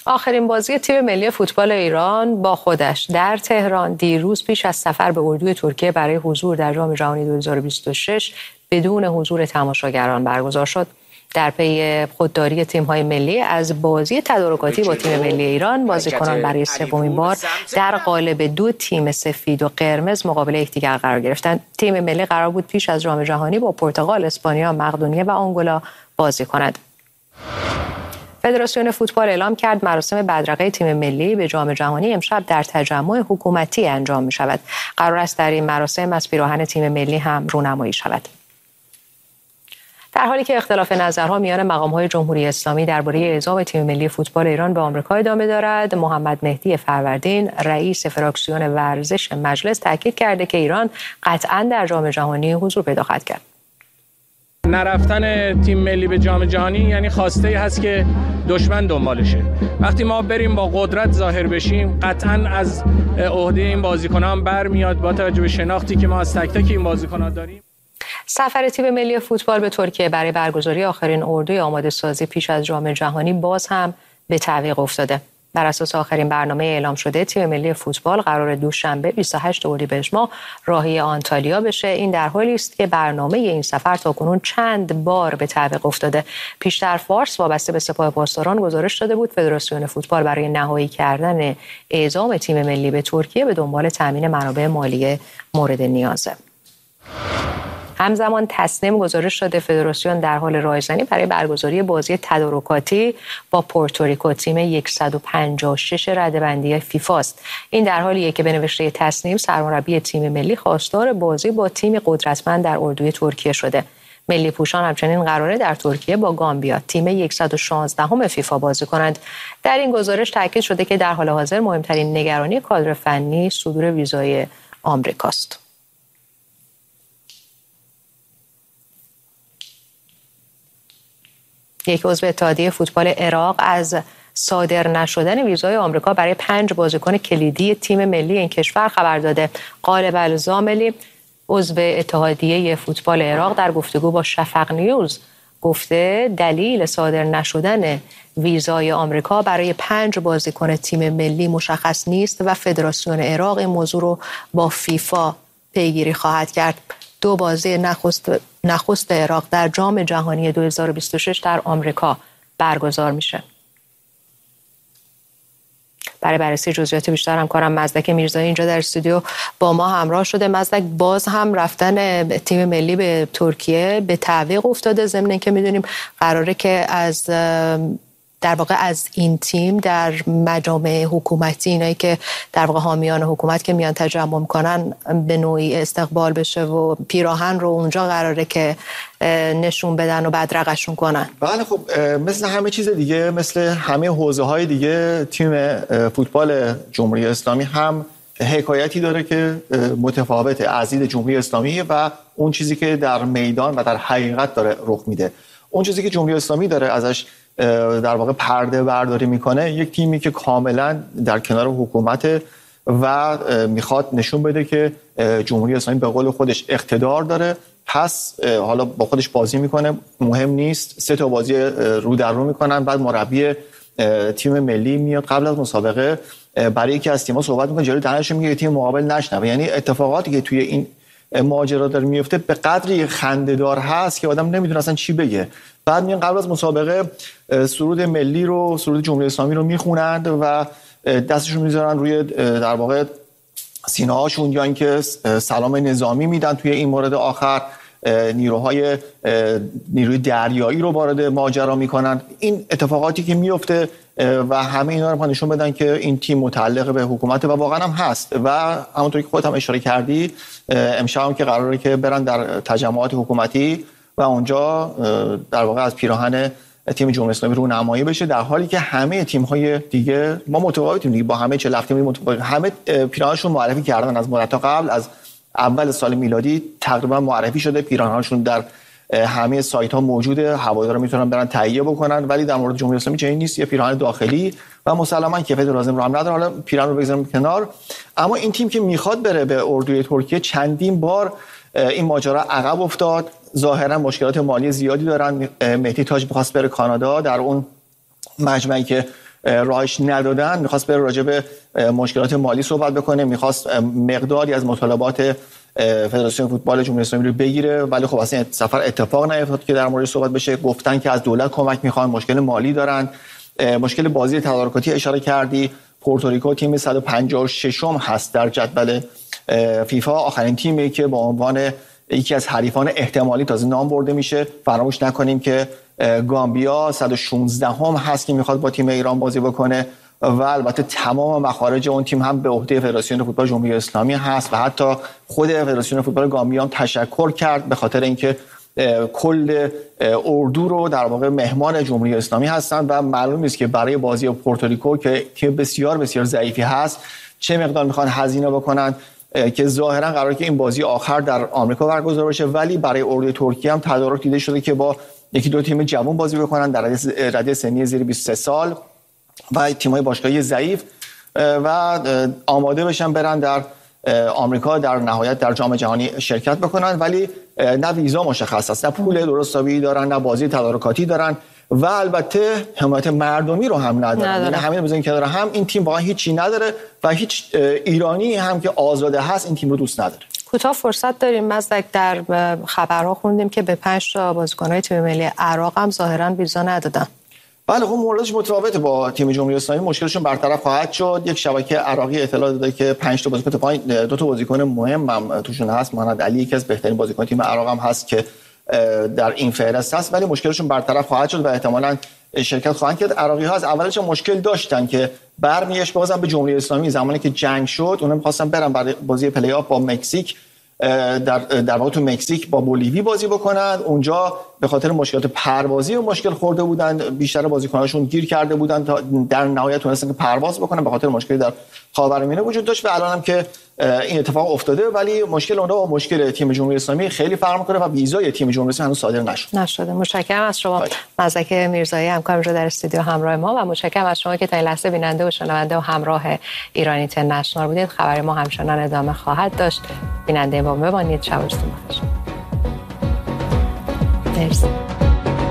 آخرین بازی تیم ملی فوتبال ایران با خودش در تهران دیروز پیش از سفر به اردوی ترکیه برای حضور در جام جهانی 2026 بدون حضور تماشاگران برگزار شد. در پی خودداری تیم‌های ملی از بازی تدارکاتی با تیم ملی ایران، بازیکنان برای سومین بار در قالب دو تیم سفید و قرمز مقابل یکدیگر قرار گرفتند. تیم ملی قرار بود پیش از جام جهانی با پرتغال، اسپانیا، مقدونیه و آنگولا بازی کند. فدراسیون فوتبال اعلام کرد مراسم بدرقه تیم ملی به جام جهانی امشب در تجمع حکومتی انجام می شود. قرار است در این مراسم از پیراهن تیم ملی هم رونمایی شود. در حالی که اختلاف نظرها میان مقام‌های جمهوری اسلامی درباره اعزام تیم ملی فوتبال ایران به آمریکا ادامه دارد، محمد مهدی فروردین، رئیس فراکسیون ورزش مجلس، تاکید کرده که ایران قطعاً در جام جهانی حضور پیدا خواهد کرد. نرفتن تیم ملی به جام جهانی یعنی خواسته‌ای هست که دشمن دنبالشه. وقتی ما بریم با قدرت ظاهر بشیم، قطعاً از عهده این بازیکنان برمیاد با توجه به شناختی که ما از تک تک این بازیکنان داریم. سفر تیم ملی فوتبال به ترکیه برای برگزاری آخرین اردوی آماده سازی پیش از جام جهانی باز هم به تعویق افتاده. بر اساس آخرین برنامه اعلام شده، تیم ملی فوتبال قرار دوشنبه 28 اردیبهشت راهی آنتالیا بشه. این در حالی است که برنامه این سفر تاکنون چند بار به تعویق افتاده. پیشتر فارس وابسته به سپاه پاسداران گزارش داده بود فدراسیون فوتبال برای نهایی کردن اعزام تیم ملی به ترکیه به دنبال تامین منابع مالی مورد نیازه. همزمان تصنیم گزارش داده فدراسیون در حال رایزنی برای برگزاری بازی تدارکاتی با پورتوریکو، تیم 156 رده‌بندی فیفا است. این در حالیه که به نوشته تصنیم سرمربی تیم ملی خواستار بازی با تیم قدرتمند در اردوی ترکیه شده. ملی پوشان همچنین قراره در ترکیه با گامبیا، تیم 116 فیفا بازی کنند. در این گزارش تاکید شده که در حال حاضر مهمترین نگرانی کادر فنی صدور ویزای آمریکاست. یک عضو اتحادیه فوتبال عراق از صادر نشدن ویزای آمریکا برای 5 بازیکن کلیدی تیم ملی این کشور خبر داده. غالب الزاملی، عضو اتحادیه فوتبال عراق، در گفتگو با شفق نیوز گفته دلیل صادر نشدن ویزای آمریکا برای 5 بازیکن تیم ملی مشخص نیست و فدراسیون عراق این موضوع رو با فیفا پیگیری خواهد کرد. 2 بازی نخست عراق در جام جهانی 2026 در آمریکا برگزار میشه. برای بررسی جزئیات بیشتر همکارم مزدک میرزایی اینجا در استودیو با ما همراه شده. مزدک، باز هم رفتن تیم ملی به ترکیه به تعویق افتاده، ضمن اینکه میدونیم قراره که در واقع از این تیم در مجامع حکومتی، اینایی که در واقع حامیان حکومت که میان تجمع میکنن، به نوعی استقبال بشه و پیراهن رو اونجا قراره که نشون بدن و بدرقشون کنن. بله، خب مثل همه چیز دیگه، مثل همه حوزه های دیگه، تیم فوتبال جمهوری اسلامی هم حکایتی داره که متفاوته از دید جمهوری اسلامی و اون چیزی که در میدان و در حقیقت داره رخ میده. اون چیزی که جمهوری اسلامی داره ازش در واقع پرده برداری میکنه، یک تیمی که کاملا در کنار حکومت و میخواد نشون بده که جمهوری اسلامی به قول خودش اقتدار داره، پس حالا با خودش بازی میکنه، مهم نیست. 3 تا بازی رو در رو میکنن، بعد مربی تیم ملی میاد قبل از مسابقه برای یکی از تیم‌ها صحبت میکنه، جلوی دهنش میگه تیم مقابل نشنوه. یعنی اتفاقاتی که توی این ماجرا داره میفته به قدری خنده‌دار هست که آدم نمیدونه اصلا چی بگه. بعد میان قبل از مسابقه سرود ملی رو، سرود جمهوری اسلامی رو میخونند و دستشون میذارن روی در واقع سینه هاشون، یا اینکه سلام نظامی میدن. توی این مورد آخر نیروی دریایی رو وارد ماجرا میکنن. این اتفاقاتی که میفته و همه اینا رو نشون بدن که این تیم متعلق به حکومت و واقعا هم هست. و همونطوری که خودت هم اشاره کردی، امشب هم که قراره که برن در تجمعات حکومتی و اونجا در واقع از پیراهن تیم جمهوری اسلامی رونمایی بشه، در حالی که همه تیم‌های دیگه ما متفاوتیم دیگه، با همه 40 تیم متفاوت، همه پیراهنشون معرفی کردن از مدت قبل، از اول سال میلادی تقریبا معرفی شده، پیراهنشون در همه سایت‌ها موجوده، هوادارا میتونن برن تهیه بکنن. ولی در مورد جمهوری اسلامی چنین نیست، یه پیراهن داخلی و مسلماً کیفیت لازم رو هم نداره. حالا پیراهن رو بگذاریم کنار، اما این تیم که میخواد بره به اردوی ترکیه چندین بار این ماجرا عقب افتاد. ظاهرا مشکلات مالی زیادی دارن. مهدی تاج می‌خواست بره کانادا، در اون مجمعی که راهش ندادن، میخواست بره راجع به مشکلات مالی صحبت بکنه، میخواست مقداری از مطالبات فدراسیون فوتبال جمهوری اسلامی رو بگیره، ولی خب اصلا سفر اتفاق نیفتاد که در موردش صحبت بشه. گفتن که از دولت کمک میخوان، مشکل مالی دارن، مشکل بازی تدارکاتی اشاره کردی. پورتوریکو تیم 156م هست در جدول فیفا، آخرین تیمی که با عنوان یکی از حریفان احتمالی تازه نام برده میشه. فراموش نکنیم که گامبیا 116م هست که میخواد با تیم ایران بازی بکنه و البته تمام مخارج اون تیم هم به عهده فدراسیون فوتبال جمهوری اسلامی هست و حتی خود فدراسیون فوتبال گامبیا هم تشکر کرد به خاطر اینکه کل اردو رو در واقع مهمان جمهوری اسلامی هستند و معلوم نیست که برای بازی پورتوریکو که بسیار بسیار ضعیفی هست چه مقدار میخوان هزینه بکنن، که ظاهرا قراره که این بازی آخر در آمریکا برگزار بشه، ولی برای اردوی ترکیه هم تدارک دیده شده که با یکی دو تیم جوان بازی بکنن در رده سنی زیر 23 سال و تیم‌های باشگاهی ضعیف و آماده بشن برن در آمریکا در نهایت در جام جهانی شرکت بکنن، ولی نه ویزا مشخص است، نه پول درستابی دارن، نه بازی تدارکاتی دارن و البته حمایت مردمی رو هم ندارن. یعنی همین بزنین که داره، هم این تیم واقعا هیچی نداره و هیچ ایرانی هم که آزاده هست این تیم رو دوست نداره. کوتاه فرصت داریم. مزدک در خبرها خوندیم که به 5 تا بازیکن‌های تیم ملی عراق هم ظاهرا ویزا ندادن. بله، خب موردش متفاوته با تیم جمهوری اسلامی، مشکلشون برطرف خواهد شد. یک شبکه عراقی اطلاع داده که 5 تا بازیکن پایین 2 تا بازیکن مهم هم توشون هست. محمد علی یکی از بهترین بازیکن تیم عراق هم هست که در این فهرست هست، ولی مشکلشون برطرف خواهد شد و احتمالاً شرکت خواهند کرد. عراقی ها از اولش مشکل داشتن که برمیش بازم به جمهوری اسلامی زمانی که جنگ شد اونا می‌خواستن برن برای بازی پلی آف با مکزیک در واقع تو مکزیک با بولیوی بازی بکنن. اونجا به خاطر مشکلات پروازی و مشکل خورده بودن، بیشتر بازیکناشون گیر کرده بودن تا در نهایت تونستن که پرواز بکنن، به خاطر مشکلی در خاورمیانه وجود داشت و الان هم که این اتفاق افتاده، ولی مشکل اونها با مشکل تیم جمهوری اسلامی خیلی فرق می‌کنه و ویزای تیم جمهوری اسلامی هنوز صادر نشده. متشکرم از شما مزدک میرزایی، همکارم رو در استودیو همراه ما، و متشکرم از شما که تا این لحظه بیننده و شنونده و همراه ایران اینترنشنال بودید. خبر ما همچنان ادامه خواهد داشت. بیننده ما بمانید. شب و روزتون بخیر. مرسی.